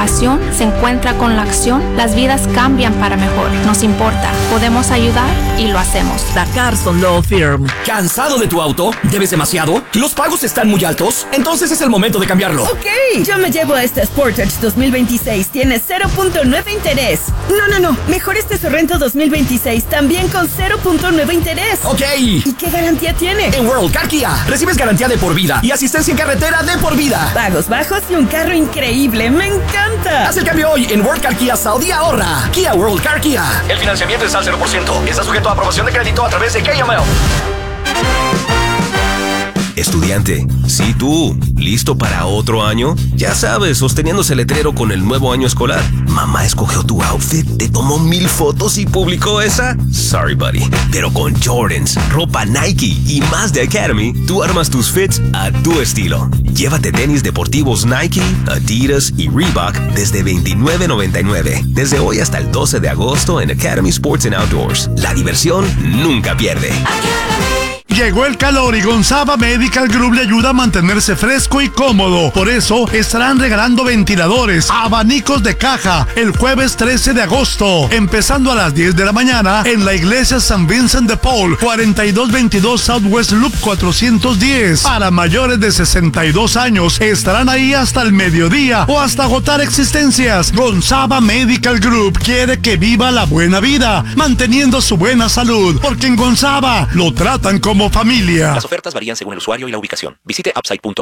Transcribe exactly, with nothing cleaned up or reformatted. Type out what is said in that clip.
pasión se encuentra con la acción, las vidas cambian para mejor. Nos importa, podemos ayudar y lo hacemos. The Carson Law Firm. ¿Cansado de tu auto? ¿Debes demasiado? ¿Los pagos están muy altos? Entonces es el momento de cambiarlo. Ok, yo me llevo a este Sportage dos mil veintiséis. Tiene cero punto nueve interés. No, no, no. Mejor este Sorrento dos mil veintiséis. También con cero punto nueve interés. Ok. ¿Y qué garantía tiene? En World Car Kia recibes garantía de por vida y asistencia en carretera de por vida. Pagos bajos y un carro increíble. ¡Me encanta! Haz el cambio hoy en World Car Kia Saudi ahorra. Kia World Car Kia. El financiamiento es al cero por ciento. Está sujeto a aprobación de crédito a través de K M L. Estudiante, sí tú, ¿listo para otro año? Ya sabes, sosteniéndose el letrero con el nuevo año escolar. Mamá escogió tu outfit, te tomó mil fotos y publicó esa. Sorry, buddy. Pero con Jordans, ropa Nike y más de Academy, tú armas tus fits a tu estilo. Llévate tenis deportivos Nike, Adidas y Reebok desde veintinueve noventa y nueve. Desde hoy hasta el doce de agosto en Academy Sports and Outdoors. La diversión nunca pierde. Llegó el calor y Gonzava Medical Group le ayuda a mantenerse fresco y cómodo. Por eso estarán regalando ventiladores, abanicos de caja el jueves trece de agosto, empezando a las diez de la mañana en la iglesia San Vincent de Paul, cuarenta y dos veintidós Southwest Loop cuatrocientos diez. Para mayores de sesenta y dos años estarán ahí hasta el mediodía o hasta agotar existencias. Gonzava Medical Group quiere que viva la buena vida, manteniendo su buena salud, porque en Gonzava lo tratan como familia. Las ofertas varían según el usuario y la ubicación. Visite upside punto com.